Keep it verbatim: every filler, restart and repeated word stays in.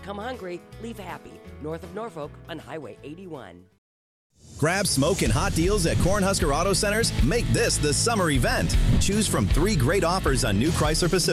Come hungry, leave happy. North of Norfolk on Highway eighty-one. Grab smoking hot deals at Cornhusker Auto Centers. Make this the summer event. Choose from three great offers on new Chrysler Pacifica.